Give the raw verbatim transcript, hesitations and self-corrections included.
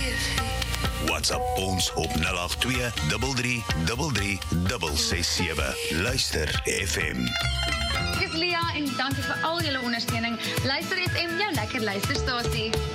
WhatsApp ons op nul agt twee, drie drie drie drie, ses ses sewe. Luister F M. Ek is Lia en dankie vir al julle ondersteuning. Luister F M, jou lekker luisterstasie.